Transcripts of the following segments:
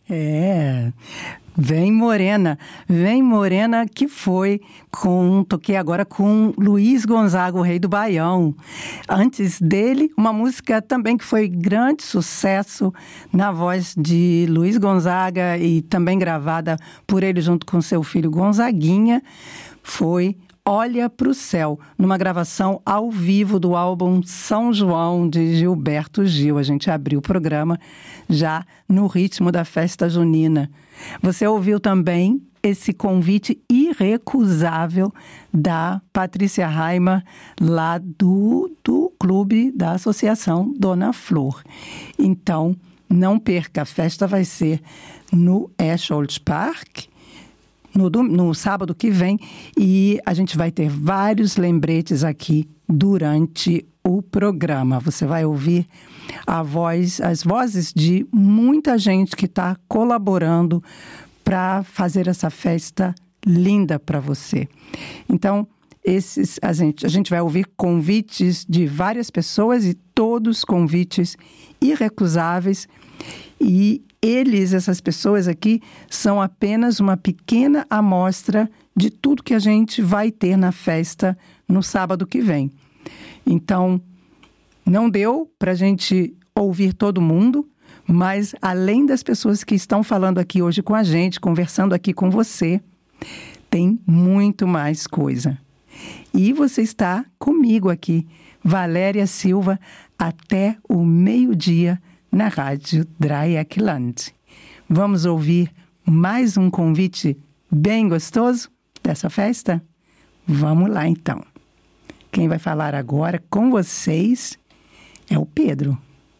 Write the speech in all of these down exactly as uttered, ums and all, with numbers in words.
É, Vem Morena, Vem Morena, que foi com, toquei agora com Luiz Gonzaga, o Rei do Baião. Antes dele, uma música também que foi grande sucesso na voz de Luiz Gonzaga e também gravada por ele junto com seu filho Gonzaguinha, foi Olha pro Céu, numa gravação ao vivo do álbum São João, de Gilberto Gil. A gente abriu o programa já no ritmo da festa junina. Você ouviu também esse convite irrecusável da Patrícia Raima, lá do, do clube da Associação Dona Flor. Então, não perca, a festa vai ser no Escholds Park, No, no sábado que vem, e a gente vai ter vários lembretes aqui durante o programa. Você vai ouvir a voz, as vozes de muita gente que está colaborando para fazer essa festa linda para você. Então, esses, a, gente, a gente vai ouvir convites de várias pessoas e todos convites irrecusáveis, e eles, essas pessoas aqui, são apenas uma pequena amostra de tudo que a gente vai ter na festa no sábado que vem. Então, não deu para a gente ouvir todo mundo, mas além das pessoas que estão falando aqui hoje com a gente, conversando aqui com você, tem muito mais coisa. E você está comigo aqui, Valéria Silva, até o meio-dia, na Rádio Dreieckland. Vamos ouvir mais um convite bem gostoso dessa festa? Vamos lá, então. Quem vai falar agora com vocês é o Pedro.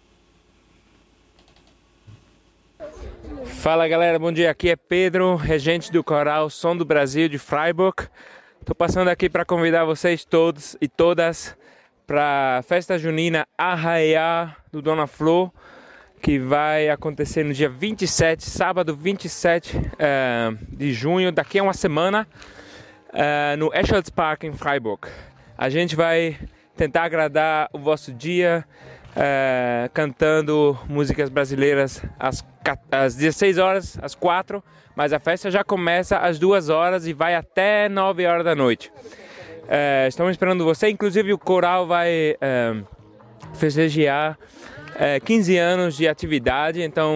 Fala, galera, bom dia. Aqui é Pedro, regente do Coral Som do Brasil de Freiburg. Estou passando aqui para convidar vocês todos e todas para a festa junina Arraiá do Dona Flor, que vai acontecer no dia vinte e sete, sábado vinte e sete uh, de junho, daqui a uma semana, uh, no Escholds Park, em Freiburg. A gente vai tentar agradar o vosso dia, uh, cantando músicas brasileiras às, às dezesseis horas, às quatro, mas a festa já começa às duas horas e vai até nove horas da noite. Uh, estamos esperando você, inclusive o coral vai uh, festejar É, quinze anos de atividade, então